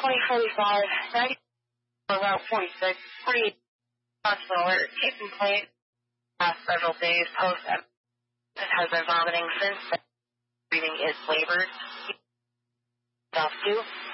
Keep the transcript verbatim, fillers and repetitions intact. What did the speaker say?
twenty forty-five, ninety, about forty-six, forty-eight, hospital alert, taking place last several days post has been vomiting since. Breathing is labored. Off two.